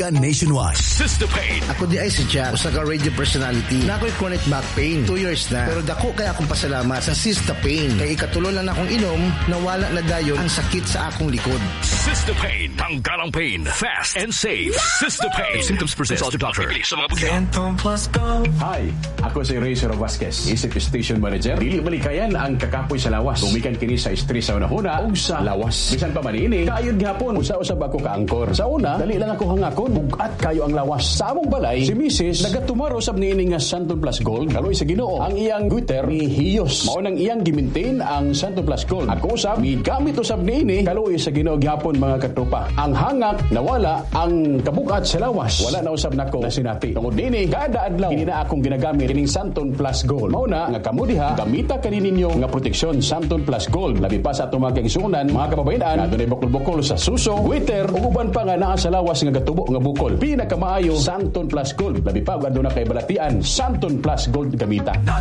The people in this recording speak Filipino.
nationwide. Sister Pain. Ako di ay si Jack, usa ka radio personality. Na ako'y chronic back pain. 2 years na. Pero dako kaya akong pasalamat sa Sister Pain. Kay ikatulo lang akong inom, nawala na dayon ang sakit sa akong likod. Sister Pain. Tanggalang pain. Fast and safe. Sister Pain. If symptoms persist, consult your doctor. Sa mga bugyan. Hi, ako si Razor Vasquez, isip station manager. Dili malikayan ang kakapoy sa lawas. Gumikan kini sa stress sa unahuna o sa lawas. Bisan pa man ini, kaayod gihapon. Usa-usab ako kaangkor. Sa una, dali lang ako hangakon. Bugat kayo ang lawas. Sa among balay, si Mrs. nagatumaro sab niini nga Santon Plus Gold. Kaloy sa Ginoo, ang iyang Twitter ni Hiyos. Mao nang iyang gimaintain ang Santon Plus Gold. Ako usab migamit usab niini kaloy sa Ginoo gihapon mga katropa. Ang hangak nawala, ang kabugat sa lawas wala na usab nako na sinati. Tungod niini, kada adlaw kini na akong ginagamit kining Santon Plus Gold. Mao na nga kamo diha gamita kani ninyo nga proteksyon Santon Plus Gold. Labi pa sa atong mga kaigsuonan, mga kababayan, adunay bukol-bukol sa suso, Twitter ug uban pa nga naa sa lawas nga gatubo nga bukol. Pinakamaayo Santon Plus Gold. Labi pa aduna kay balatian Santon Plus Gold gamita.